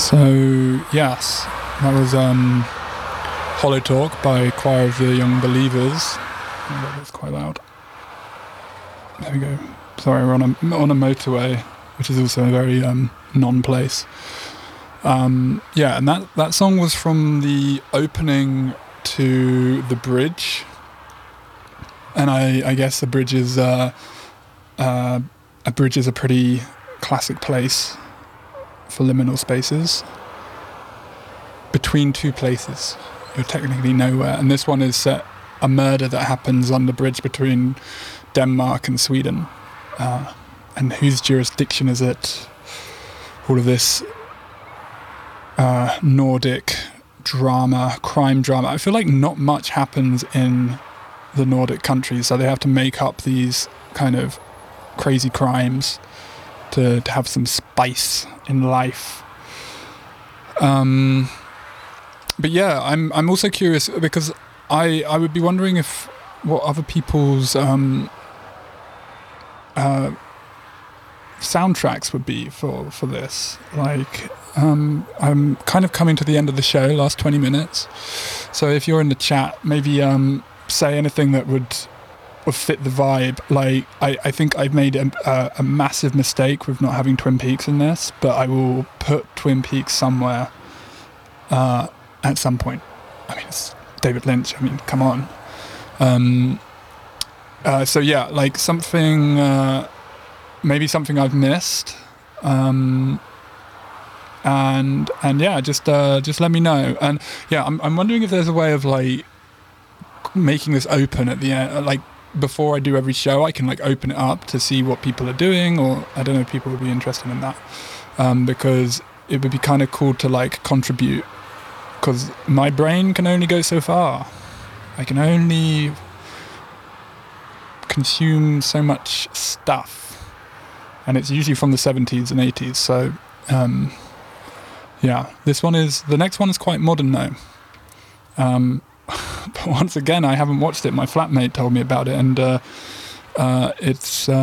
So, yes, that was Hollow Talk by Choir of the Young Believers. Oh, that's quite loud. There we go. Sorry, we're on a motorway, which is also a very non-place. Yeah, and that song was from the opening to The Bridge. And I guess The Bridge is a pretty classic place for liminal spaces. Between two places, you're technically nowhere. And this one is set a murder that happens on the bridge between Denmark and Sweden. And whose jurisdiction is it? All of this Nordic drama, crime drama. I feel like not much happens in the Nordic countries, so they have to make up these kind of crazy crimes to have some spice in life. But yeah, I'm also curious because I would be wondering what other people's soundtracks would be for this. Like, I'm kind of coming to the end of the show, last 20 minutes. So if you're in the chat, maybe say anything that would fit the vibe. Like, I think I've made a massive mistake with not having Twin Peaks in this, but I will put Twin Peaks somewhere at some point. I mean, it's David Lynch. I mean, come on. So yeah, like something, maybe something I've missed. And yeah, just let me know. And yeah, I'm wondering if there's a way of like making this open at the end, like before I do every show, I can like open it up to see what people are doing, or I don't know if people would be interested in that, because it would be kind of cool to like contribute, because my brain can only go so far. I can only consume so much stuff, and it's usually from the 70s and 80s. So yeah, the next one is quite modern though. But once again, I haven't watched it. My flatmate told me about it, and it's